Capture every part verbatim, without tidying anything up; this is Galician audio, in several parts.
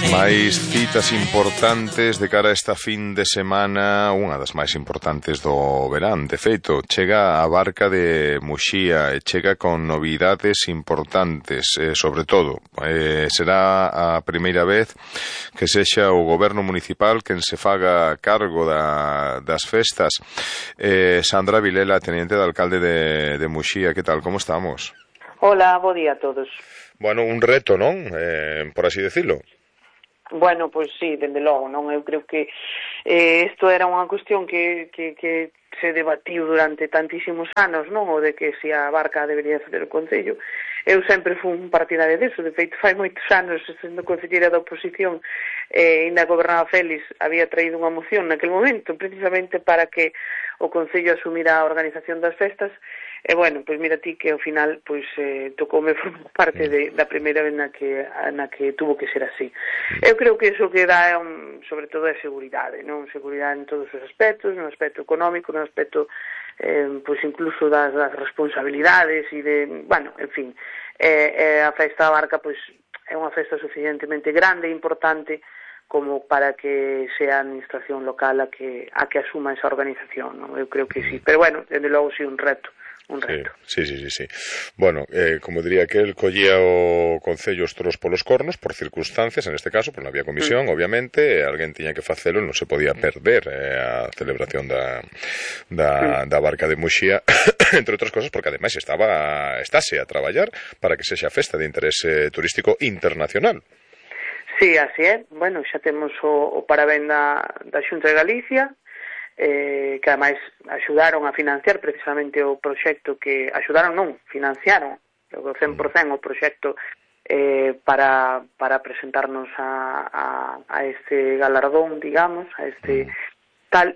Máis citas importantes de cara a esta fin de semana, unha das máis importantes do verán. De feito, chega a Barca de Muxía e chega con novidades importantes, eh, sobre todo. Eh, será a primeira vez que sexa o goberno municipal quen se faga cargo da, das festas. Eh, Sandra Vilela, teniente de alcalde de, de Muxía, que tal, como estamos? Hola, bo día a todos. Bueno, un reto, non? Eh, por así decirlo. Bueno, pois sí, dende logo, non? Eu creo que eh, isto era unha cuestión que, que, que se debatiu durante tantísimos anos, non? O de que se a Barca debería fazer o Concello. Eu sempre fui un partidario deso, de feito, fai moitos anos, sendo concelleira da oposición, eh, ainda gobernaba Félix, había traído unha moción naquele momento, precisamente para que o Concello asumira a organización das festas. E, bueno, pois mira ti que ao final pois eh, tocoume formar parte de, da primeira vez na que, na que tuvo que ser así. Eu creo que iso que dá é un, sobre todo é seguridade, non? Seguridade en todos os aspectos, no aspecto económico, no aspecto eh, pois incluso das, das responsabilidades e de, bueno, en fin, eh, eh, a festa da Barca pois é unha festa suficientemente grande e importante como para que sea a administración local a que, a que asuma esa organización, non? Eu creo que sí, pero bueno, desde logo sí un reto. Un reto. Sí, sí, sí, sí. Bueno, eh, como diría que el collía o Concello os toros polos cornos por circunstancias, en este caso, por non había comisión, mm. obviamente, alguén tiña que facelo, non se podía perder eh, a celebración da, da, mm. da Barca de Muxía, entre outras cosas, porque ademais estaba estáse a traballar para que sexa festa de interese turístico internacional. Sí, así é. Bueno, xa temos o, o parabén da, da Xunta de Galicia, eh, que ademais axudaron a financiar precisamente o proxecto que axudaron, non, financiaron o cen por cen o proxecto eh, para, para presentarnos a, a, a este galardón, digamos, a este tal,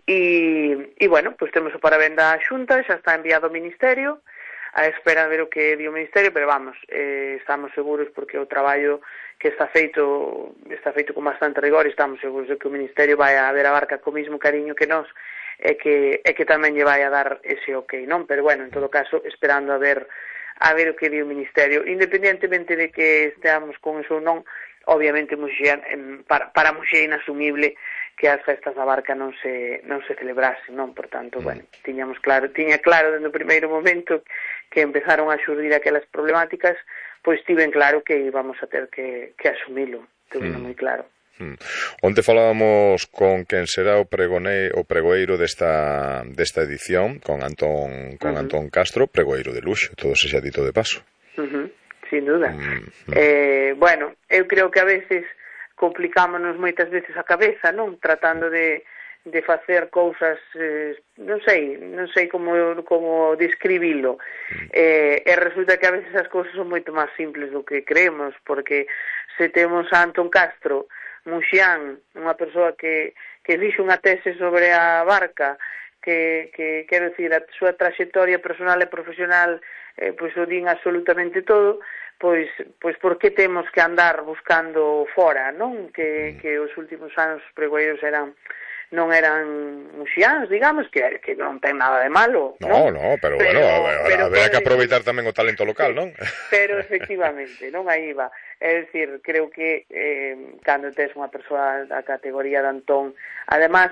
e, e bueno, pues temos o parabén da Xunta, xa está enviado ao Ministerio, a espera de ver o que di o Ministerio, pero vamos, eh, estamos seguros porque o traballo que está feito está feito con bastante rigor e estamos seguros de que o Ministerio vai a ver a Barca co mesmo cariño que nós e que, e que tamén lle vai a dar ese ok, non? Pero bueno, en todo caso, esperando a ver a ver o que di o Ministerio. Independentemente de que esteamos con eso ou non, obviamente Muxía, para, para Muxía é inasumible que as festas da Barca non se non se celebrasen, non? Por tanto, bueno, tiñamos claro, tiña claro desde o primeiro momento que empezaron a xurdir aquelas problemáticas, pois tiven claro que íbamos a ter que, que asumilo, tiven mm. moi claro. Mm. Onte falábamos con quen será o pregone, o pregoeiro desta desta edición, con Antón con uh -huh. Antón Castro, pregoeiro de luxo, todo se xa dito de paso. Uh -huh. Sin duda. Mm. Eh, bueno, eu creo que a veces complicámonos moitas veces a cabeza, non? Tratando de de facer cousas, eh, non sei, non sei como como describilo. Mm. Eh, e resulta que a veces as cousas son moito máis simples do que creemos, porque se temos a Antón Castro Muxián, unha persoa que, que fixo unha tese sobre a Barca, que, que quero dicir, a súa traxectoria personal e profesional eh, pois o din absolutamente todo, pois, pois por que temos que andar buscando fora, non? Que, que os últimos anos os pregoeiros eran non eran muxiáns, digamos, que, que non ten nada de malo. No, no, no pero, pero bueno, haberá que aproveitar tamén o talento local, non? Pero efectivamente, non aí va. É dicir, creo que eh, cando tes unha persoa da categoría de Antón, además,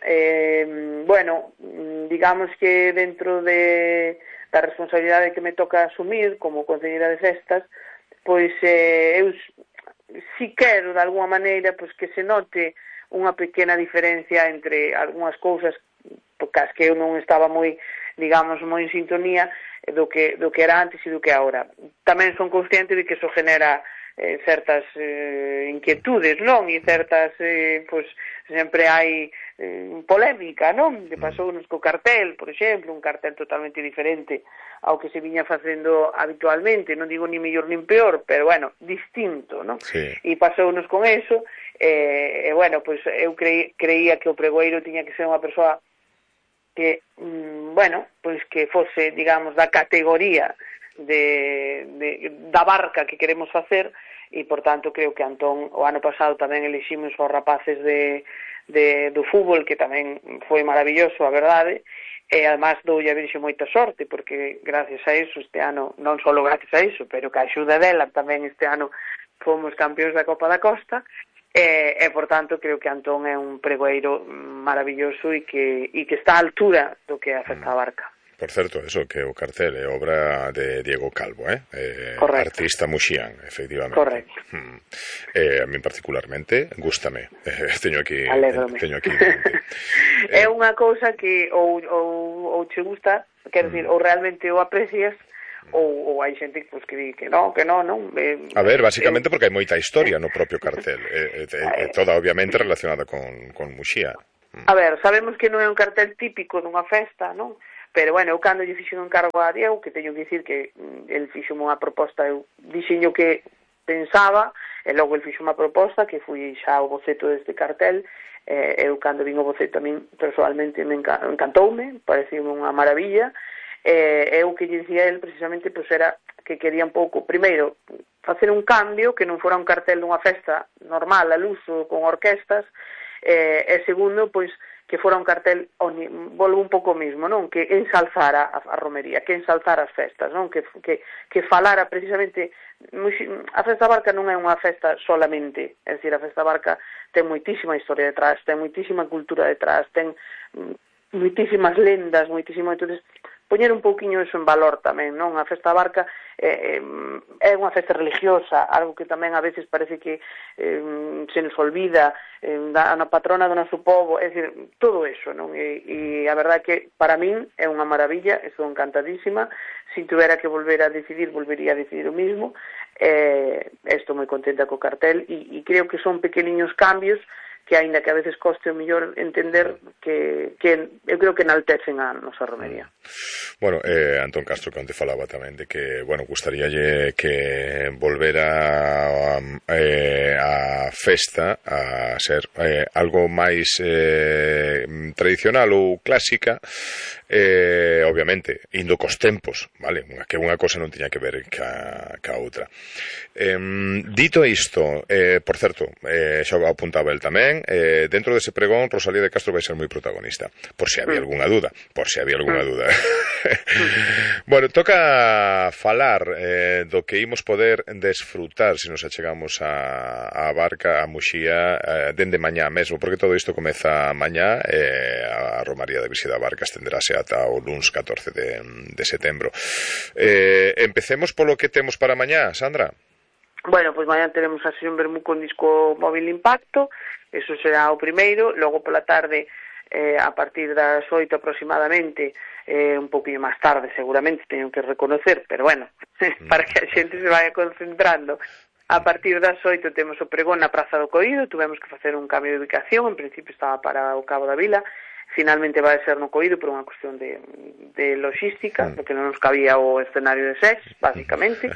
eh, bueno, digamos que dentro de da responsabilidade que me toca asumir como concelleira de festas, pois eh, eu si quero de alguma maneira pois que se note unha pequena diferencia entre algunhas cousas cas que eu non estaba moi, digamos, moi en sintonía do que, do que era antes e do que agora. Tamén son consciente de que iso genera eh, certas eh, inquietudes, non? E certas, eh, pois, sempre hai eh, polémica, non? Que pasou nos co cartel, por exemplo, un cartel totalmente diferente ao que se viña facendo habitualmente, non digo ni mellor nin peor, pero, bueno, distinto, non? Sí. E pasounos con eso, e, eh, bueno, pois eu creí, creía que o pregoeiro tiña que ser unha persoa que, mm, bueno, pois que fose, digamos, da categoría de, de, da Barca que queremos facer, e, por tanto, creo que Antón, o ano pasado tamén eliximos os rapaces de, de, do fútbol, que tamén foi maravilloso, a verdade, e, además, doulle a Virxe moita sorte, porque, gracias a iso, este ano, non só gracias a iso, pero que a axuda dela, tamén este ano fomos campeóns da Copa da Costa, E, e, por tanto, creo que Antón é un pregoeiro maravilloso e que, e que está á altura do que é a Festa da Barca. Por certo, eso, que o cartel é obra de Diego Calvo, eh? eh artista muxián, efectivamente. Correcto. Hmm. Eh, a mí particularmente, gústame. Eh, teño aquí, Alégrome. teño aquí. É eh, unha cousa que ou, ou, ou che gusta, quero dicir, ou realmente o aprecias, ou, ou hai xente pues, que di que non, que non, non. Eh, a ver, basicamente eh, porque hai moita historia no propio cartel, eh, eh, eh, toda obviamente relacionada con, con Muxía. A ver, sabemos que non é un cartel típico dunha festa, non? Pero, bueno, eu cando lle fixo un encargo a Diego, que teño que dicir que el fixo unha proposta, eu dixiño que pensaba, e logo el fixo unha proposta, que fui xa o boceto deste cartel, eh, eu cando vin o boceto a min personalmente me encantoume, parecíame unha maravilla. Eh, eu que lle dicía el precisamente pois era que quería un pouco, primeiro, facer un cambio que non fora un cartel dunha festa normal, al uso, con orquestas, eh, e segundo, pois, que fora un cartel, volvo un pouco mismo, non? Que ensalzara a, a romería, que ensalzara as festas, non? Que, que, que falara precisamente, a Festa Barca non é unha festa solamente, é dicir, a Festa Barca ten moitísima historia detrás, ten moitísima cultura detrás, ten moitísimas lendas, moitísimo, entonces poñer un pouquiño eso en valor tamén, non? A Festa Barca é, é unha festa religiosa, algo que tamén a veces parece que eh, se nos olvida, eh, na patrona do noso povo, é dicir, todo eso, non? E, e a verdade que para min é unha maravilla, estou encantadísima, se tuvera que volver a decidir, volvería a decidir o mismo, eh, estou moi contenta co cartel, e, e creo que son pequeniños cambios que aínda que a veces coste o mellor entender que, que eu creo que enaltecen a nosa romería. Bueno, eh, Antón Castro que onte falaba tamén de que, bueno, gustaríalle que volvera a, eh, a festa a ser eh, algo máis eh, tradicional ou clásica, eh, obviamente, indo cos tempos, vale? Que unha cosa non tiña que ver ca, ca outra. Eh, dito isto, eh, por certo, eh, xa apuntaba el tamén, Eh, dentro dese pregón Rosalía de Castro vai ser moi protagonista, por se había algunha duda, por se había algunha duda. Bueno, toca falar eh, do que imos poder desfrutar se nos achegamos a, a Barca, a Muxía, eh, dende mañá mesmo, porque todo isto comeza mañá, eh, a Romaría da Visita da Barca estenderase ata o luns catorce de, de setembro. Eh, empecemos polo que temos para mañá, Sandra. Bueno, pois mañá teremos a sesión Vermú con disco móvil Impacto, eso será o primeiro, logo pola tarde, eh, a partir das oito aproximadamente, eh, un poquinho máis tarde seguramente, teño que reconocer, pero bueno, para que a xente se vaya concentrando, a partir das oito temos o pregón na Praza do Coído, tuvemos que facer un cambio de ubicación, en principio estaba para o Cabo da Vila, finalmente vai ser no Coído por unha cuestión de, de logística, porque non nos cabía o escenario de Sex, basicamente,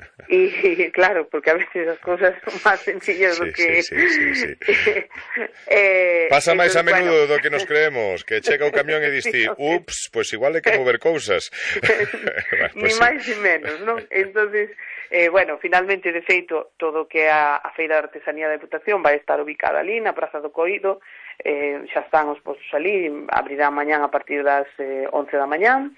e claro, porque a veces as cousas son máis sencillas sí, do que... Sí, sí, sí, sí. eh, Pasa máis a menudo bueno. do que nos creemos, que chega o camión e diste, ups, pois pues igual hai que mover cousas. Bueno, pues ni sí. máis ni menos, non? Entonces, eh, bueno, finalmente, de feito, todo o que a, a Feira de Artesanía da Deputación vai estar ubicada ali, na Praza do Coído, eh, xa están os postos ali, abrirán mañán a partir das eh, once da mañán,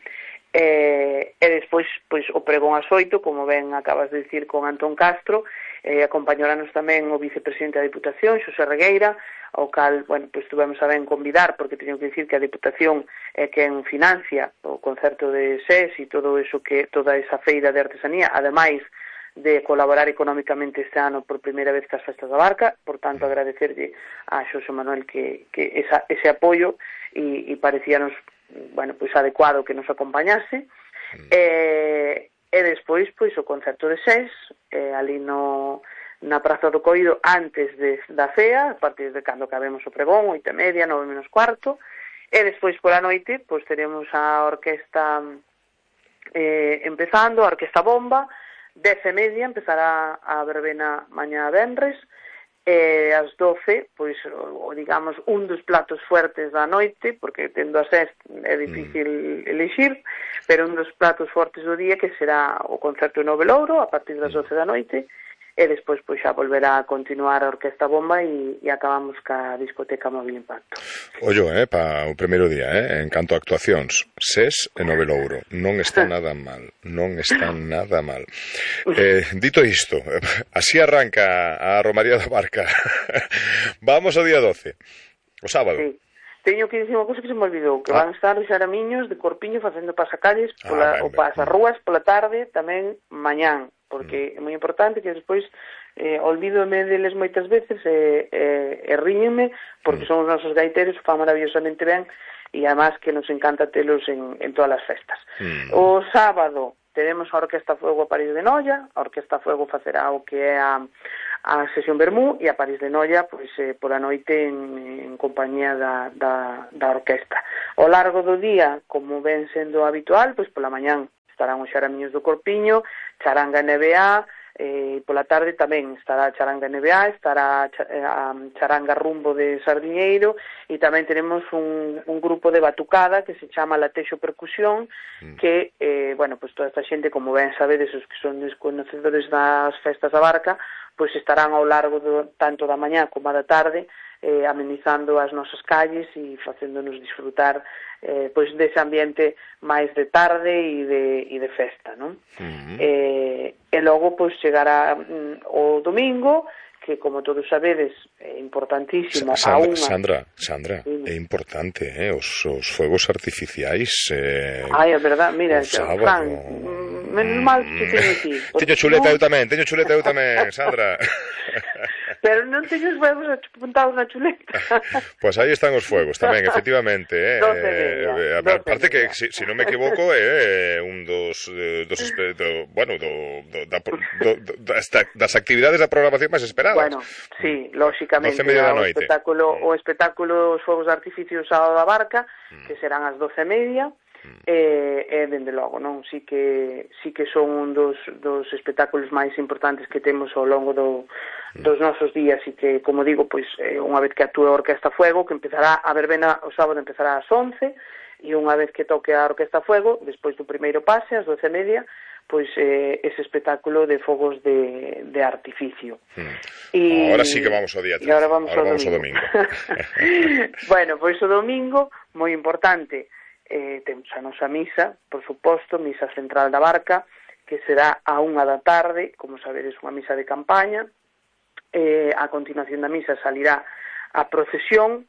eh, e despois pois, o pregón ás oito, como ben acabas de dicir con Antón Castro, eh, acompañoranos tamén o vicepresidente da Deputación, Xosé Regueira, ao cal, bueno, pois tuvemos a ben convidar, porque teño que dicir que a Deputación é quen financia o concerto de S E S e todo eso que toda esa feira de artesanía, ademais de colaborar económicamente este ano por primeira vez cas Festas da Barca, por tanto agradecerlle a Xosé Manuel que, que esa, ese apoio e, e parecíanos, bueno, pois adecuado que nos acompañase. Mm. E, e despois, pois, o concerto de S E S, eh, ali no, na Praza do Coído antes de, da cea, a partir de cando acabemos o pregón, oito e media, nove menos cuarto, e despois pola noite, pois teremos a orquesta eh, empezando, a Orquesta Bomba, dez e media empezará a verbena mañá venres, e ás doce, pois, o, digamos, un dos platos fuertes da noite, porque tendo a S E S é difícil mm. elixir, pero un dos platos fortes do día que será o concerto de Novelouro a partir das doce da noite, e despois pois xa volverá a continuar a Orquesta Bomba e, e acabamos ca discoteca Móvil Impacto. Ollo, eh, pa o primeiro día, eh, en canto a actuacións, Sés e Novelouro, non está nada mal, non está nada mal. Eh, dito isto, así arranca a Romaría da Barca. Vamos ao día doce, o sábado. Sí. Teño que dicir unha cousa que se me olvidou, que ah. van estar os xaramiños de Corpiño facendo pasacalles pola, ah, ben, o pasarrúas pola tarde, tamén mañán, porque mm. é moi importante que despois eh, olvídome deles moitas veces e, e, e ríñenme, porque mm. son os nosos gaiteros, fan maravillosamente ben, e además que nos encanta telos en, en todas as festas. Mm. O sábado teremos a Orquesta Fuego a París de Noia, a Orquesta Fuego facerá o que é a a sesión Bermú e a París de Noia pois, eh, pola noite en, en compañía da, da, da orquesta. Ao largo do día, como ven sendo habitual, pois pola mañán estarán os xaramiños do Corpiño, charanga N B A, e pola tarde tamén estará charanga N B A, estará a charanga Rumbo de Sardiñeiro, e tamén tenemos un, un grupo de batucada que se chama Latexo Percusión, mm. que, eh, bueno, pois toda esta xente, como ben sabedes, os que son desconocedores das festas da Barca, pois estarán ao largo do, tanto da mañá como da tarde eh, amenizando as nosas calles e facéndonos disfrutar eh, pois dese ambiente máis de tarde e de, e de festa, non? Uh-huh. eh, e logo pois chegará mm, o domingo, que como todos sabedes é importantísimo. Sandra, a unha... Sandra, Sandra sí. É importante, eh, os, os fuegos artificiais eh, ai, é verdad, mira, Fran, menos mal que teño aquí. Teño chuleta eu tamén, teño chuleta eu tamén, Sandra. Pero non teño os fuegos apuntados na chuleta. Pois pues aí están os fuegos tamén, efectivamente. Eh, doce media, eh, aparte que, se si, si non me equivoco, é eh, un dos, eh, dos do, bueno, do, do, da, do, do, das, das actividades da programación máis esperadas. Bueno, sí, lóxicamente, o espectáculo, o espectáculo os fogos de artificio o sábado da Barca, mm. que serán as doce e media, e, e dende logo, non? Si que, si que son un dos, dos espectáculos máis importantes que temos ao longo do, dos nosos días, e que, como digo, pois, eh, unha vez que actúe a Orquesta Fuego, que empezará a verbena o sábado, empezará ás once, e unha vez que toque a Orquesta Fuego, despois do primeiro pase, ás doce e media, pois eh, ese espectáculo de fogos de, de artificio. Hmm. E ahora sí que vamos ao día trece. E ahora vamos, ahora ao, vamos domingo. ao domingo. Bueno, pois o domingo, moi importante, eh, temos a nosa misa, por suposto, misa central da Barca, que será a unha da tarde, como sabedes, unha misa de campaña. Eh, a continuación da misa salirá a procesión,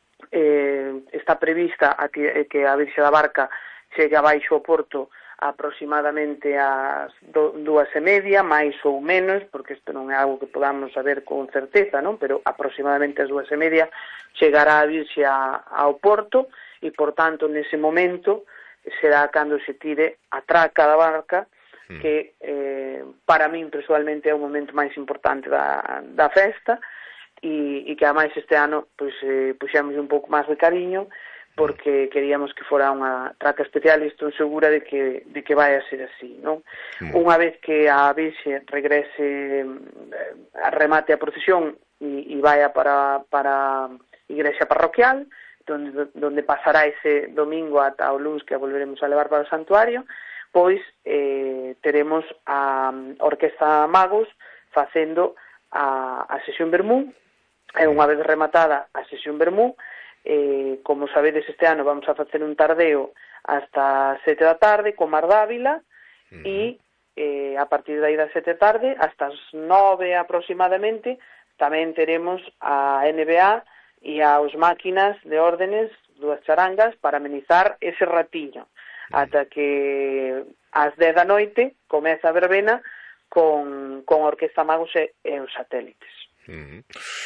eh, está prevista a que, que a Virxe da Barca chegue abaixo ao porto aproximadamente ás dúas e media, máis ou menos, porque isto non é algo que podamos saber con certeza, non? Pero aproximadamente ás dúas e media chegará a Virxe a, ao porto, e, por tanto, nese momento será cando se tire a traca da barca, mm. que eh, para min, personalmente, é o momento máis importante da, da festa, e, e que, ademais, este ano pois, eh, puxemos un pouco máis de cariño, porque queríamos que fora unha traca especial, e estou segura de que, de que vai a ser así, non? Mm. Unha vez que a Virxe regrese, eh, remate a procesión e, e vaya para, para a igrexa parroquial, donde, donde pasará ese domingo ata o luns que a volveremos a levar para o santuario, pois eh, teremos a Orquesta Magos facendo a, a sesión Bermú, e unha vez rematada a sesión Bermú, Eh, como sabedes, este ano vamos a facer un tardeo hasta sete da tarde con Mar Dávila, uh-huh. e eh, a partir de aí das sete da tarde hasta as nove aproximadamente tamén teremos a N B A e aos máquinas de órdenes, dúas charangas, para amenizar ese ratiño, uh-huh. ata que ás dez da noite comeza a verbena con, con Orquesta Magos e, e os satélites. Uh-huh.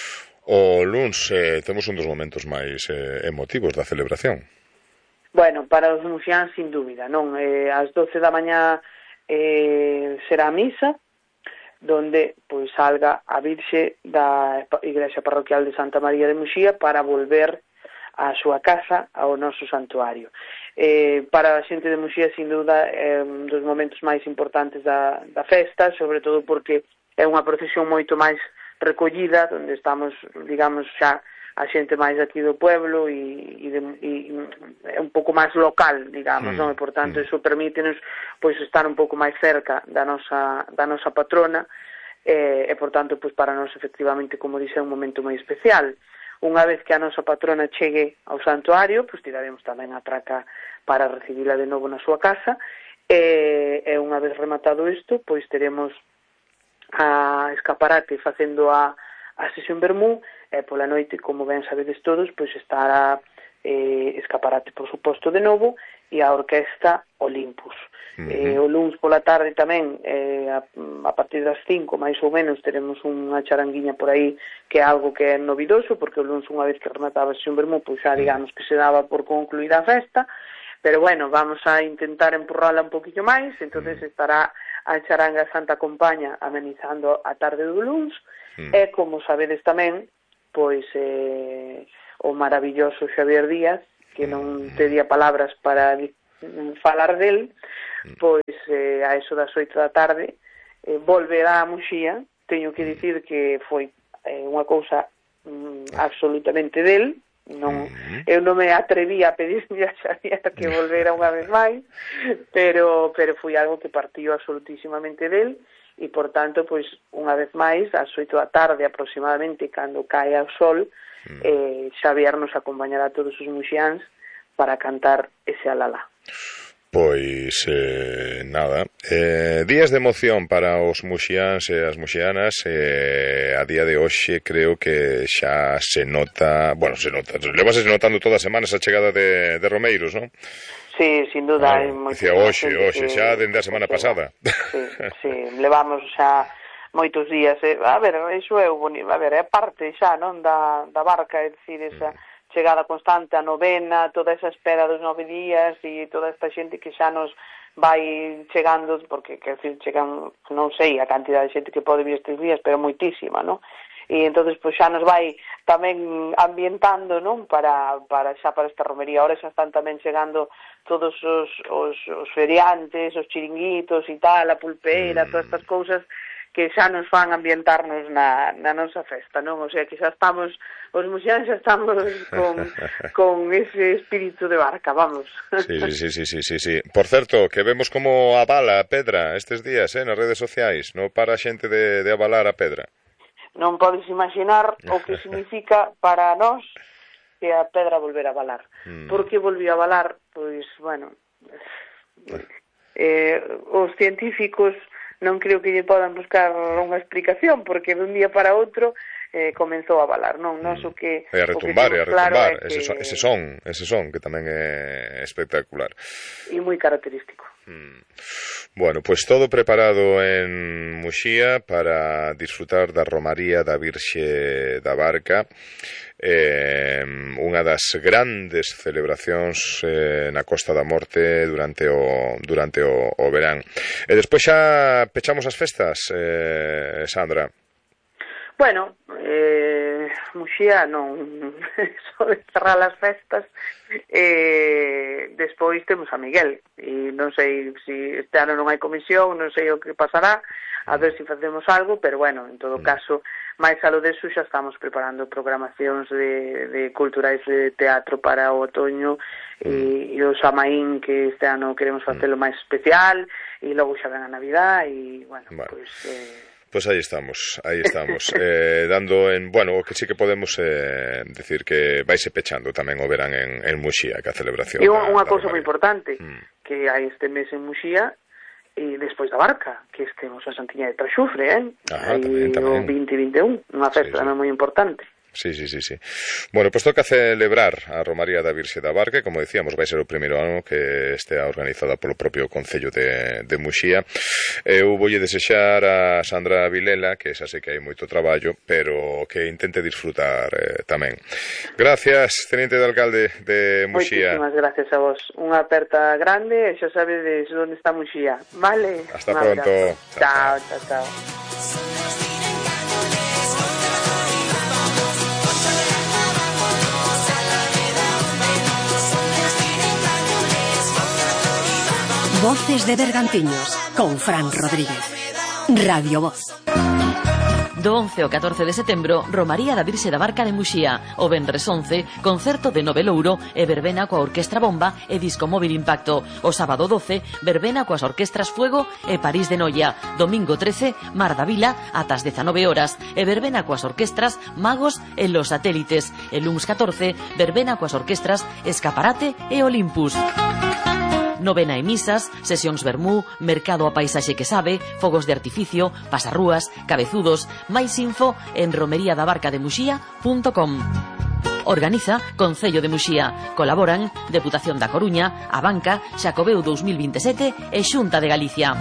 O luns eh, temos un dos momentos máis eh, emotivos da celebración. Bueno, para os muxiáns, sin dúbida, non? Eh, ás doce da mañá eh, será a misa, donde pois salga a Virxe da Igrexa Parroquial de Santa María de Muxía para volver á súa casa, ao noso santuario. Eh, para a xente de Muxía, sin dúbida, é un dos momentos máis importantes da, da festa, sobre todo porque é unha procesión moito máis recollida, onde estamos, digamos, xa a xente máis aquí do pueblo, e, e, de, e é un pouco máis local, digamos, mm, non? E, por tanto, mm. iso permítenos pois estar un pouco máis cerca da nosa, da nosa patrona, e, e por tanto, pois para nós, efectivamente, como dixe, é un momento moi especial. Unha vez que a nosa patrona chegue ao santuario, pois tiraremos tamén a traca para recibila de novo na súa casa, e, e unha vez rematado isto, pois teremos a escaparate facendo a, a sesión vermú, e pola noite, como ben sabedes todos, pois estará eh, escaparate, por suposto, de novo, e a orquesta Olympus. Uh-huh. Eh, o luns pola tarde tamén, eh, a, a partir das cinco, máis ou menos, teremos unha charanguiña por aí, que é algo que é novidoso, porque o luns, unha vez que remataba a sesión vermú, pois xa, digamos, que se daba por concluída a festa, pero bueno, vamos a intentar empurrala un poquillo máis, entonces estará a charanga Santa Compaña amenizando a tarde do luns, mm. e como sabedes tamén, pois eh, o maravilloso Xavier Díaz, que non tería palabras para falar del, pois eh, a eso das oito da tarde eh, volverá a Muxía. Teño que dicir que foi eh, unha cousa mm, absolutamente del. Non, eu non me atreví a pedirme a Xavier que volvera unha vez máis, pero pero foi algo que partiu absolutísimamente del, e por tanto, pois, unha vez máis, ás oito da tarde aproximadamente, cando cae o sol, mm. eh, Xavier nos acompañará a todos os muxiáns para cantar ese alalá. Pois, eh, nada, eh, días de emoción para os muxiáns e as muxianas, eh, a día de hoxe creo que xa se nota, bueno, se nota, levase notando toda a semana esa chegada de, de romeiros, non? Sí, sin duda. Claro, hai dicía, hoxe, hoxe, que, xa dende a semana que, pasada. Sí, sí, levamos xa moitos días, eh, a ver, iso é o bonito, a ver, é parte xa, non, da, da barca, é dicir, esa... Mm. chegada constante, a novena, toda esa espera dos nove días e toda esta xente que xa nos vai chegando, porque, quer dizer, chegan, non sei a cantidad de xente que pode vir estes días, pero moitísima, non? E entonces pois xa nos vai tamén ambientando, non? Para, para xa para esta romería. Ahora xa están tamén chegando todos os, os, os feriantes, os chiringuitos e tal, a pulpeira, mm. todas estas cousas que xa nos fan ambientarnos na, na nosa festa, non? O sea, que xa estamos, os muxiáns xa estamos con, con ese espírito de barca, vamos. Sí, sí, sí, sí, sí, sí. Por certo, que vemos como avala a Pedra estes días, eh, nas redes sociais, non para a xente de, de avalar a Pedra. Non podes imaginar o que significa para nós que a Pedra volver a avalar. Mm. Por que volvió a avalar? Pois, bueno, eh, os científicos non creo que lle podan buscar unha explicación, porque de un día para outro eh, comenzou a avalar, non? Nos o que... E a retumbar, e a retumbar, claro, ese, que... son, ese son, ese son, que tamén é espectacular. E moi característico. Mm. Bueno, pois pues todo preparado en Muxía para disfrutar da Romaría da Virxe da Barca, eh, unha das grandes celebracións eh, na Costa da Morte durante o durante o, o verán. E despois xa pechamos as festas, eh, Sandra. Bueno, eh, Muxía non só de cerrar as festas, eh, despois temos a Miguel, e non sei se este ano non hai comisión, non sei o que pasará, a ver se facemos algo, pero bueno, en todo caso, máis alo deso xa estamos preparando programacións de, de culturais de teatro para o otoño, e, e o Samaín, que este ano queremos facelo máis especial, e logo xa ven a Navidad, e bueno, bueno. pois... Eh, Pois pues aí estamos, aí estamos, eh, dando en, bueno, o que sí que podemos eh, decir que vaise pechando tamén o verán en, en Muxía, que a celebración. E unha cousa moi importante, mm. que hai este mes en Muxía, e despois da Barca, que estemos a Santiña de Traxufre, eh? Ah, aí tamén, tamén. O vinte e vinte e un, unha festa sí, sí. moi importante. Sí, sí, sí, sí. Bueno, pois pues toca celebrar a Romaría da Virxe da Barca, como decíamos, vai ser o primeiro ano que estea organizada polo propio Concello de, de Muxía. Eu voulle desexar a Sandra Vilela, que xa sei que hai moito traballo, pero que intente disfrutar eh, tamén. Gracias, Teniente de Alcalde de Muxía. Moitísimas gracias a vos. Unha aperta grande, e xa sabedes onde está Muxía. Vale? Hasta pronto. Chao, chao, chao. Voces de Bergantiños con Fran Rodríguez. Radio Voz. Do once ao catorce de setembro, Romaría da Virxe da Barca de Muxía. O venres once, concerto de Nove Louro e verbena coa Orquestra Bomba e Disco Móvil Impacto. O sábado doce, verbena coas orquestras Fuego e París de Noia. Domingo trece, Mar da Vila ata as dezanove horas e verbena coas orquestras Magos e Los Satélites. E luns catorce, verbena coas orquestras Escaparate e Olympus. Novena e misas, sesións vermú, mercado a paisaxe que sabe, fogos de artificio, pasarrúas, cabezudos. Máis info en romería da barca de muxía punto com. Organiza Concello de Muxía. Colaboran Deputación da Coruña, a Banca, Xacobeo dous mil vinte e sete e Xunta de Galicia.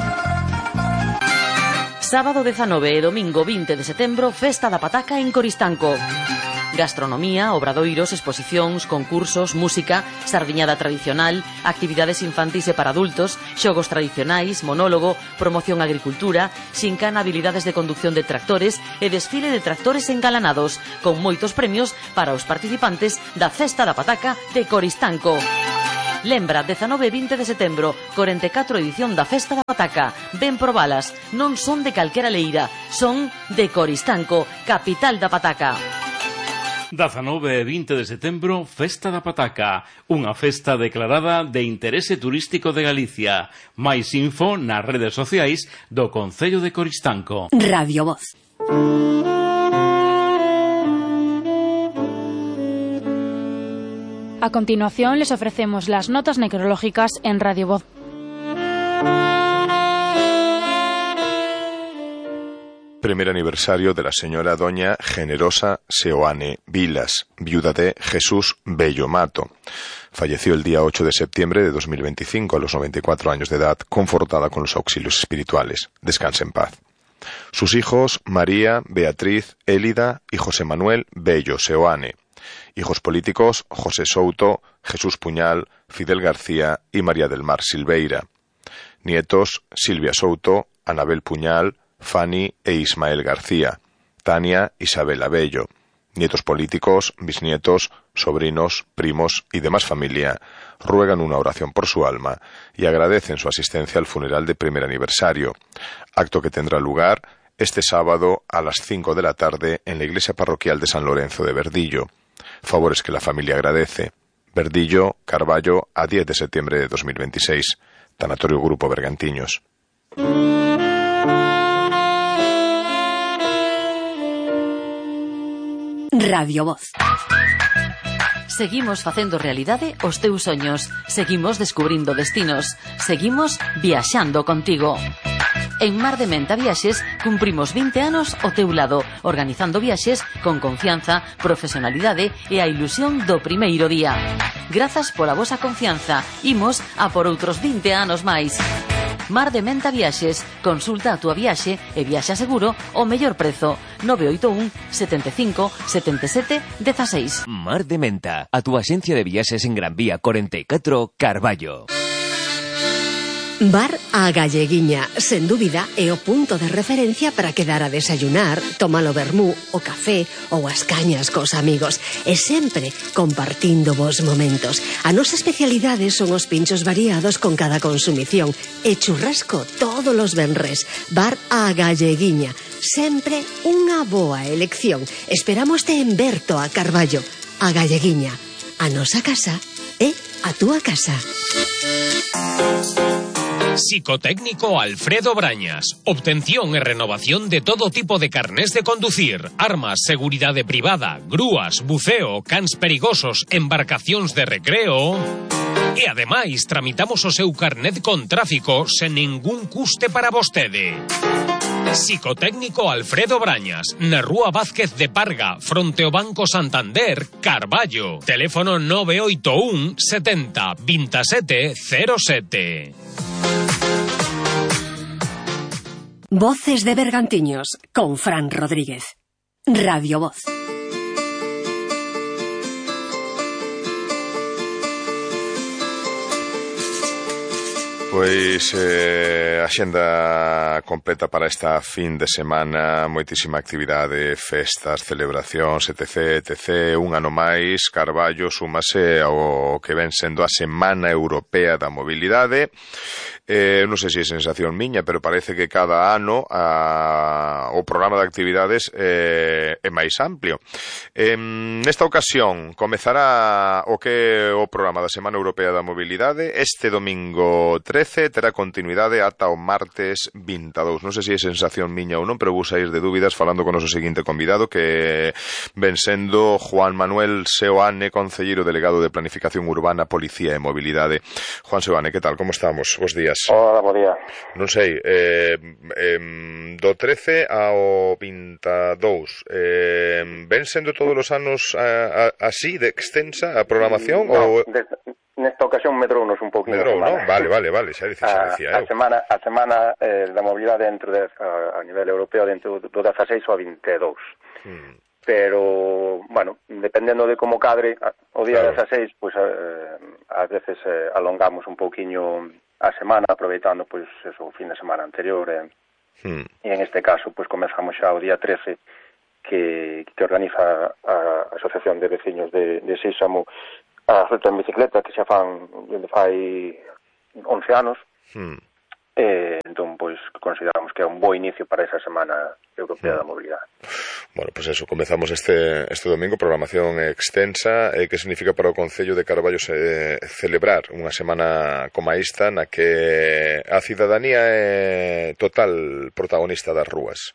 Sábado dezanove e domingo vinte de setembro, Festa da Pataca en Coristanco. Gastronomía, obradoiros, exposicións, concursos, música, sardiñada tradicional, actividades infantis e para adultos, xogos tradicionais, monólogo, promoción agricultura, xincana, habilidades de conducción de tractores e desfile de tractores engalanados, con moitos premios para os participantes da Festa da Pataca de Coristanco. Lembra, dezanove e vinte de setembro, corenta e catro edición da Festa da Pataca. Ven probalas, non son de calquera leira, son de Coristanco, capital da pataca. dezanove e vinte de setembro, Festa da Pataca, unha festa declarada de interese turístico de Galicia. Máis info nas redes sociais do Concello de Coristanco. Radio Voz. A continuación les ofrecemos las notas necrológicas en Radio Voz. Primer aniversario de la señora doña Generosa Seoane Vilas, viuda de Jesús Bello Mato. Falleció el día ocho de septiembre de dos mil veinticinco a los noventa y cuatro años de edad, confortada con los auxilios espirituales. Descanse en paz. Sus hijos María, Beatriz, Élida y José Manuel Bello Seoane. Hijos políticos José Souto, Jesús Puñal, Fidel García y María del Mar Silveira. Nietos Silvia Souto, Anabel Puñal, Fanny e Ismael García, Tania, Isabel Abello. Nietos políticos, bisnietos, sobrinos, primos y demás familia ruegan una oración por su alma y agradecen su asistencia al funeral de primer aniversario, acto que tendrá lugar este sábado a las cinco de la tarde en la iglesia parroquial de San Lorenzo de Verdillo. Favores que la familia agradece. Verdillo, Carballo, a diez de septiembre de dos mil veintiséis. Tanatorio Grupo Bergantiños. Radio Voz. Seguimos facendo realidade os teus soños. Seguimos descubrindo destinos. Seguimos viaxando contigo. En Mar de Menta Viaxes cumprimos vinte anos ao teu lado, organizando viaxes con confianza, profesionalidade e a ilusión do primeiro día. Grazas pola vosa confianza. Imos a por outros vinte anos máis. Mar de Menta Viaxes. Consulta a túa viaxe e viaxa seguro o mellor prezo. nove oito un, setenta e cinco, setenta e sete, dezasseis. Mar de Menta, a túa axencia de viaxes en Gran Vía cuarenta e catro, Carballo. Bar A Galleguiña, sen dúbida, é o punto de referencia para quedar a desayunar, tomar o vermú, o café ou as cañas cos amigos, e sempre compartindo vos momentos. A nosa especialidade son os pinchos variados con cada consumición e churrasco todos os venres. Bar A Galleguiña, sempre unha boa elección. Esperámoste en Berto, a Carballo. A Galleguiña, a nosa casa é a túa casa. Psicotécnico Alfredo Brañas. Obtención e renovación de todo tipo de carnés de conducir, armas, seguridade privada, grúas, buceo, cans perigosos, embarcacións de recreo. E ademais tramitamos o seu carnet con tráfico sen ningún custe para vostede. Psicotécnico Alfredo Brañas, na Rúa Vázquez de Parga, fronte ao Banco Santander, Carballo. Teléfono nove oito un, setenta, veintisiete, cero sete. Voces de Bergantiños, con Fran Rodríguez. Radio Voz. Pois eh, axenda completa para esta fin de semana, moitísima actividade, festas, celebracións, etc, etc. Un ano máis, Carballo súmase ao que ven sendo a Semana Europea da Mobilidade. Eh, non sei se é sensación miña, pero parece que cada ano a, o programa de actividades eh, é máis amplio. Eh, nesta ocasión comezará o que é o programa da Semana Europea da Mobilidade este domingo trece, terá continuidade ata o martes vinte e dous. Non sei se é sensación miña ou non, pero vou sair de dúbidas falando con o noso seguinte convidado, que ven sendo Juan Manuel Seoane, concelleiro delegado de Planificación Urbana, Policía e Mobilidade. Juan Seoane, que tal? Como estamos? Bos días. Hola, bo día. Non sei, eh, eh, do trece ao vinte e dous, eh, ven sendo todos os anos a, a, así, de extensa a programación? No, ou... de, nesta ocasión medrounos un pouquinho. Medrou, non? Vale, vale, vale, xa dicía, xa dicía a, eu. A semana, a semana eh, da mobilidade dentro de, a, a nivel europeo dentro do dezaseis ao vinte e dous. Hmm. Pero, bueno, dependendo de como cadre, o día claro. dezaseis, pois, pues, eh, ás veces eh, alongamos un pouquiño a semana, aproveitando, pois, pues, eso, o fin de semana anterior, eh. hmm. E en este caso, pois, pues, comezamos xa o día trece, que, que organiza a Asociación de Veciños de, de Sísamo a Ruta en Bicicleta, que xa fan, onde fai once anos. Hmm. Eh, entón, pois, consideramos que é un bo inicio para esa Semana Europea hmm. da Mobilidade. Bueno, pois pues eso, comezamos este este domingo, programación extensa, eh, que significa para o Concello de Carballo se, celebrar unha semana como esta, na que a cidadanía é total protagonista das rúas.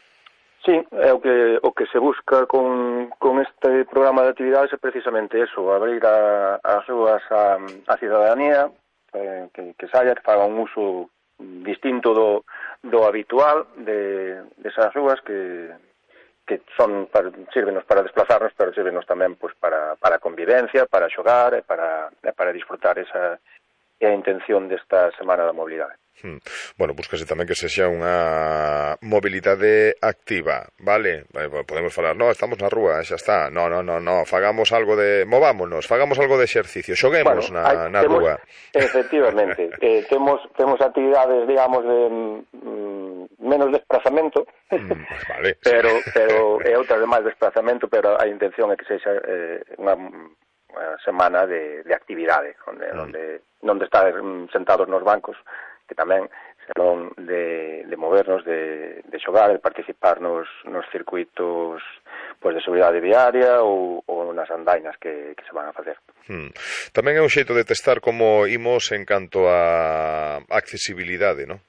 Sí, é o que o que se busca con, con este programa de actividades é precisamente eso, abrir a, as rúas a, a cidadanía, eh, que, que saia, que faga un uso distinto do, do habitual de, de esas rúas que, que son para, sírvenos para desplazarnos, pero sírvenos tamén pues, para, para convivencia, para xogar e para, e para disfrutar esa é a intención desta Semana da Mobilidade. Hmm. Bueno, búscase tamén que sexa unha mobilidade activa, vale? Podemos falar, no, estamos na rúa, xa está. No, no, no, no, fagamos algo de... movámonos, fagamos algo de exercicio, xoguemos bueno, na, hay, na temos, rúa. Efectivamente, eh, temos, temos actividades, digamos, de mm, menos desplazamento, mm, vale, pero, sí. pero e outras de máis desplazamento, pero a intención é que sexa eh, unha... unha semana de, de actividade, onde, mm. onde non de estar sentados nos bancos, que tamén, senón de, de movernos, de, de xogar, de participar nos, nos circuitos pues, de seguridade viaria ou, ou nas andainas que, que se van a facer. Hmm. Tamén é un xeito de testar como imos en canto a accesibilidade, non?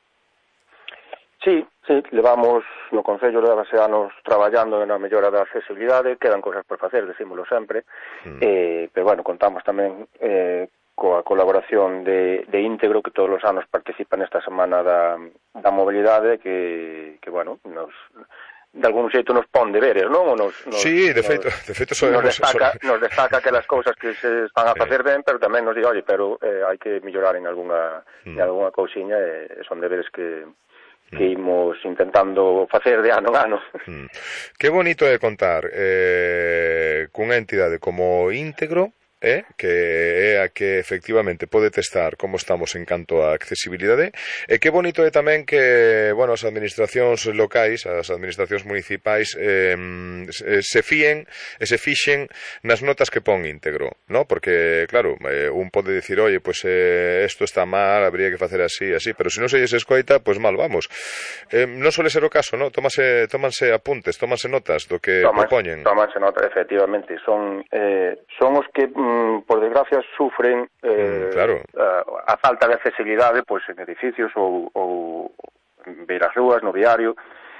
Sí, sí, levamos no Concello levase anos traballando na mellora da accesibilidade, quedan cousas por facer, decímolo sempre, mm. eh, pero bueno, contamos tamén eh, coa colaboración de, de Íntegro, que todos os anos participa nesta Semana da, da Mobilidade, que, que bueno, nos, de algún xeito nos pon deberes, non? Nos, nos, sí, de feito, nos, de feito nos, destaca, nos destaca aquelas cousas que se están a facer ben, pero tamén nos diga, oye, pero eh, hai que mellorar en alguna, mm. en alguna cousiña, e eh, son deberes que que imos intentando facer de ano en ano. Mm. Que bonito é contar eh, cunha entidade como Íntegro, eh, que é a que efectivamente pode testar como estamos en canto a accesibilidade, e que bonito é tamén que, bueno, as administracións locais, as administracións municipais eh, se fíen e se fixen nas notas que pon Íntegro, ¿no? Porque, claro, eh, un pode dicir, oye, pues eh, esto está mal, habría que facer así, así, pero se non se lle escoita, pues mal, vamos. Eh, non suele ser o caso, ¿no? Tómase, tómanse apuntes, tómanse notas do que Tomas, propoñen. Tómanse notas, efectivamente, son, eh, son os que por desgracia sufren eh, mm, claro. a, a falta de accesibilidade pois, en edificios ou, ou ver as rúas, no viario,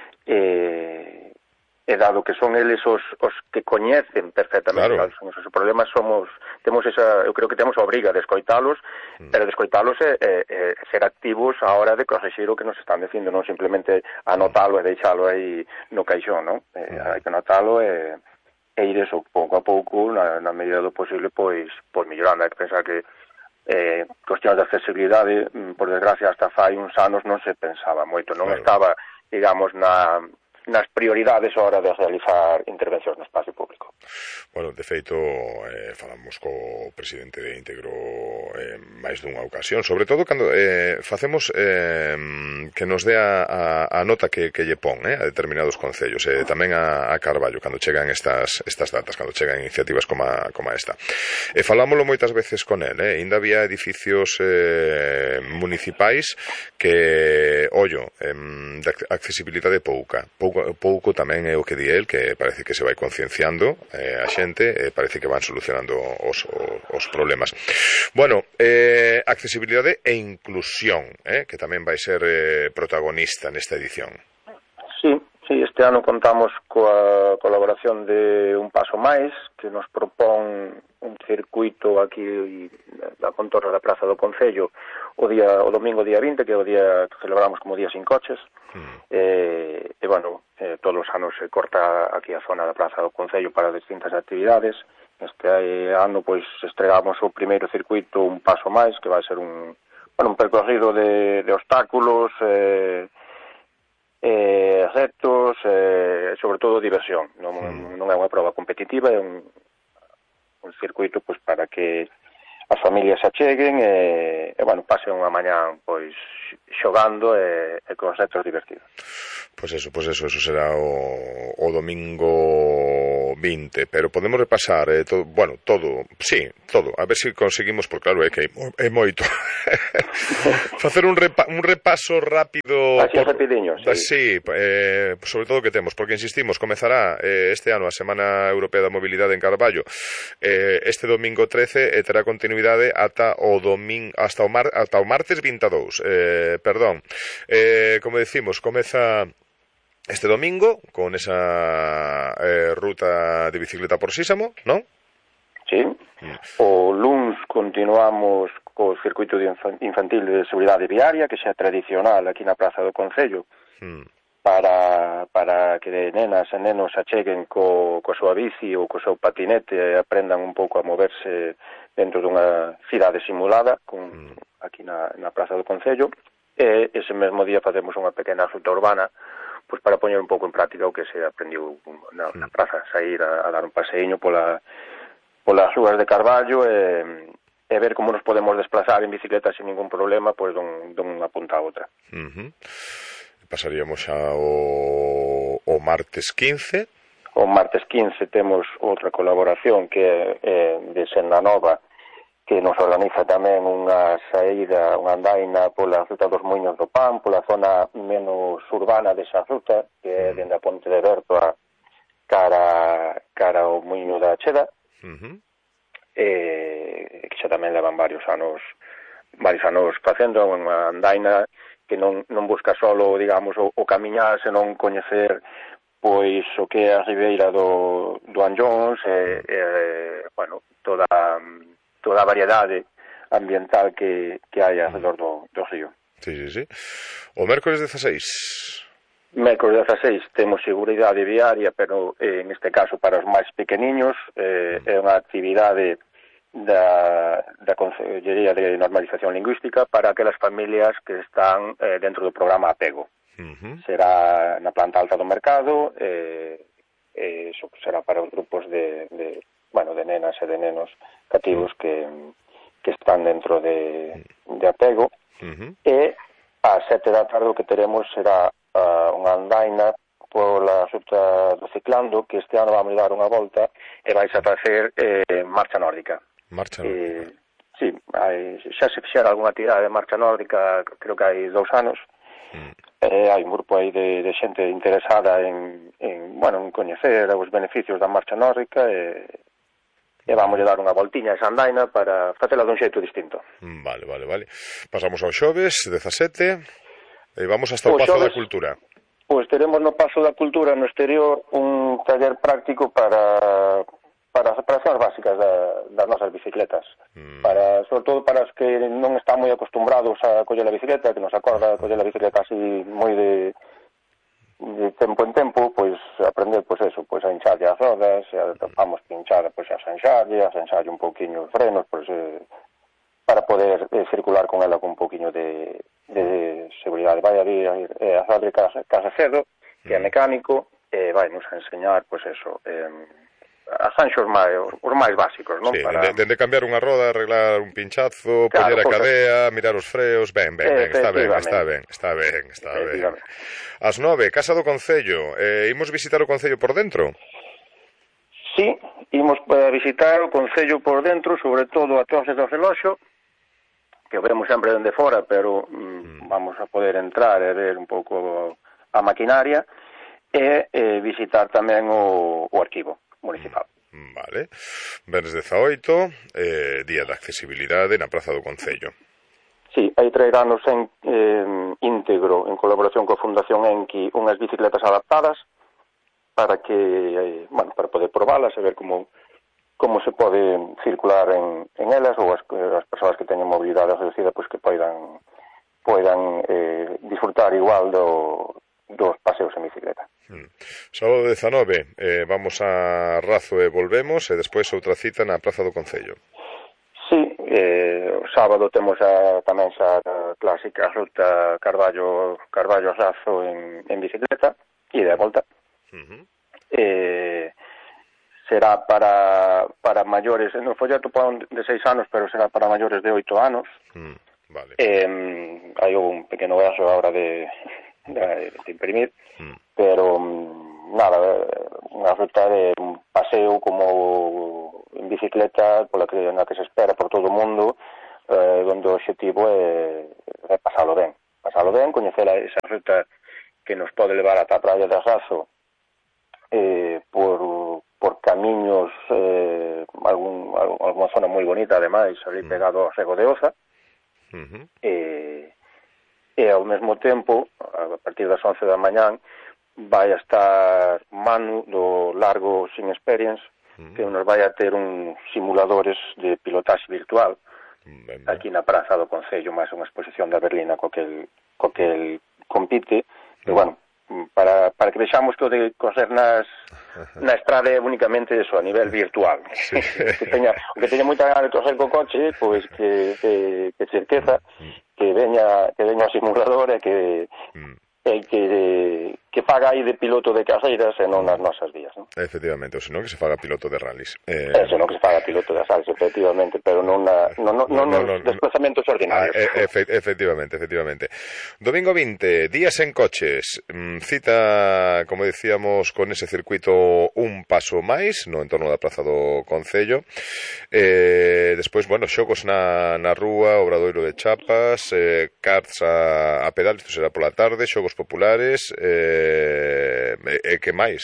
eh, e dado que son eles os, os que coñecen perfectamente claro. Son esos problemas, somos, temos esa, eu creo que temos a obriga de escoitalos, mm. pero de escoitalos e, e, e ser activos a hora de correxir o que nos están dicindo, non simplemente anotalo mm. e deixalo aí no caixón, non? Eh, mm. Hai que anotalo e e ir eso pouco a pouco, na, na medida do posible, pois, pois mellorando. Hai que pensar que eh, cuestións de accesibilidade, por desgracia, hasta fai uns anos non se pensaba moito, non claro. estaba, digamos, na, nas prioridades a hora de realizar intervencións no espacio público. Bueno, de feito, eh, falamos co presidente de Íntegro eh, máis dunha ocasión, sobre todo cando eh, facemos eh, que nos dé a, a, a nota que, que lle pon eh, a determinados concellos, e eh, tamén a, a Carballo, cando chegan estas, estas datas, cando chegan iniciativas como, a, como a esta. E falámoslo moitas veces con el, eh, ainda había edificios eh, municipais que, ollo, eh, de accesibilidade pouca, pouco, pouco tamén é o que di el, que parece que se vai concienciando eh, a xente, eh, parece que van solucionando os, os problemas. Bueno, eh, accesibilidade e inclusión, eh, que tamén vai ser eh, protagonista nesta edición. Sí, sí, este ano contamos coa colaboración de Un Paso Máis, que nos propón un circuito aquí da contorna da Praza do Concello o día o domingo día vinte, que é o día que celebramos como día sin coches. Mm. Eh, e, bueno, eh, todos os anos se corta aquí a zona da Praza do Concello para distintas actividades. Este ano, pois, estregamos o primeiro circuito Un Paso Máis, que vai ser un, bueno, un percorrido de, de obstáculos, eh, eh, retos, eh, sobre todo diversión. Non, mm. non é unha prova competitiva, é un, un circuito, pois, para que as familias se acheguen e, e bueno, pasen unha mañá, pois, xogando e, e con retos divertidos. Pois eso, pois eso, eso será o, o domingo vinte, pero podemos repasar, eh, todo, bueno, todo, sí, todo, a ver se si conseguimos, porque claro, é que é moito. Facer un, repa, un repaso rápido. Así por, rapidiño, sí. Sí, eh, sobre todo o que temos, porque insistimos, comezará eh, este ano a Semana Europea da Mobilidade en Carballo eh, este domingo trece e terá continuidade ata o domingo, hasta o, mar, ata o martes vinte e dous, eh, perdón. Eh, como decimos, comeza este domingo con esa eh, ruta de bicicleta por Sísamo, ¿no? Sí. Mm. O luns continuamos co circuito de infantil de seguridade viaria, que xa é tradicional aquí na Praza do Concello, mm. para, para que nenas e nenos acheguen co, co súa bici ou co seu patinete e aprendan un pouco a moverse dentro dunha cidade simulada con, mm. aquí na, na Praza do Concello. E ese mesmo día facemos unha pequena ruta urbana, pois para poñer un pouco en práctica o que se aprendiu na, na praza, sair a, a dar un paseíño pola, polas rúas de Carballo e, e ver como nos podemos desplazar en bicicleta sin ningún problema, pois dun, dunha punta a outra. Uh-huh. Pasaríamos xa o, o martes quince. O martes quince temos outra colaboración que é de Senda Nova, que nos organiza tamén unha saída, unha andaina pola ruta dos Muiños do Pan, pola zona menos urbana desa ruta, que é dende a Ponte de Berto a cara, cara ao Muiño da Cheda, uh-huh. e, que xa tamén levan varios anos varios anos facendo unha andaina que non, non busca solo, digamos, o, o camiñar, senón coñecer pois o que é a ribeira do, do Anllóns e, e, bueno, toda toda a variedade ambiental que, que hai alrededor do, do río. Sí, sí, sí. O mércores dezaseis. Mércores dezaseis temos seguridade viaria, pero eh, en este caso para os máis pequeniños, eh, mm. é unha actividade da, da Consellería de Normalización Lingüística para aquelas familias que están eh, dentro do programa Apego. Uh-huh. Será na planta alta do mercado, eh, eh, eso será para os grupos de, de bueno, de nenas e de nenos cativos que, que están dentro de, de Apego. Uh-huh. E a sete da tarde o que teremos será uh, unha andaina pola ruta do Ciclando, que este ano vamos dar unha volta e vais a facer eh, marcha nórdica. Marcha nórdica. Eh, sí, hai, xa se fixera algunha actividade de marcha nórdica, creo que hai dous anos. Mm. Eh, hai un grupo aí de, de xente interesada en, en, bueno, en coñecer os beneficios da marcha nórdica e, e vamos a dar unha voltiña a esa andaina para facela dun xeito distinto. Vale, vale, vale. Pasamos ao xoves, dezasete, e vamos hasta o, o Pazo xoves, da Cultura. Pois teremos no Pazo da Cultura no exterior un taller práctico para para as operacións básicas da, das nosas bicicletas. Mm. Para, sobre todo para os que non están moi acostumbrados a coller a bicicleta, que nos acorda a coller a bicicleta así moi de, de tempo en tempo, pois aprender, pois eso, pois a hincharlle as rodas, e vamos pinchar, pois a enxarlle, a enxarlle un pouquiño os frenos, pois eh, para poder eh, circular con ela con un pouquiño de, de seguridade. Vai a vir eh, a fábrica Casa Cedo, que é mecánico, e vai nos a enseñar, pois eso, eh, arranxos máis, os máis básicos, non? Sí, Para... de, de cambiar unha roda, arreglar un pinchazo, claro, poñer a cosas... cadea, mirar os freos, ben, ben, ben, está ben, está ben, está ben, está ben. As nove, Casa do Concello, eh, imos visitar o Concello por dentro? Sí, imos para visitar o Concello por dentro, sobre todo a Torres do Reloxo, que o vemos sempre dende fora, pero mm, mm. vamos a poder entrar e ver un pouco a maquinaria, e eh, visitar tamén o, o arquivo municipal. Vale. Venes dezaoito, eh, Día da Accesibilidade na Praza do Concello. Sí, aí traeránnos en eh, íntegro, en colaboración coa Fundación Enki, unhas bicicletas adaptadas para que, eh, bueno, para poder probalas e ver como como se pode circular en, en elas, ou as, as persoas que teñen mobilidade reducida, pois que poidan poidan eh, disfrutar igual do, dos paseos en bicicleta. Hmm. Sábado dezanove, eh, vamos a Razo e volvemos, e despois outra cita na Praza do Concello. Sí, eh, o sábado temos a, tamén xa a clásica ruta Carballo, Carballo a Razo en, en bicicleta, e de volta. Uh-huh. Eh, será para, para maiores, no folleto pon de seis anos, pero será para maiores de oito anos. Hmm, vale. Eh, hai un pequeno gasto agora de... De, de imprimir, mm. pero nada, unha ruta de un paseo como en bicicleta pola que, na que se espera por todo o mundo, eh, onde o objetivo é, é pasalo ben pasalo ben, coñecer esa ruta que nos pode levar ata a praia de Razo, eh, por, por camiños, eh, algún, algún, alguna zona moi bonita ademais, ali mm. pegado ao Rego de Oza. Mm-hmm. eh, e ao mesmo tempo, a partir das once da mañán, vai a estar Manu do Largo Sin Experience, mm. que nos vai a ter uns simuladores de pilotaxe virtual, ben, ben. aquí na Praza do Concello, máis unha exposición da Berlina co que el, co que el compite, mm. e bueno, para, para que vexamos que o de correr nas, na estrada é únicamente eso, a nivel virtual. Sí. que teña, que teña moita gana de correr co coche, pois que, que, que cerqueza, mm. que veña que veña o simulador e que mm. e que, que faga aí de piloto de carreiras e non nas nosas vías, non? Efectivamente, ou senón que se faga piloto de rallies. Eh... Eso, non que se faga piloto de rallies, efectivamente, pero non na, non, non, non, non, non nos desplazamentos ordinarios. Ah, efe, efectivamente, efectivamente. Domingo vinte, días en coches, cita, como decíamos, con ese circuito un paso máis no entorno da Praza do Concello. Eh, despois, bueno, xogos na, na rúa, obradoiro de chapas, eh, karts a, a pedal, isto será pola tarde, xogos populares, eh, e que máis?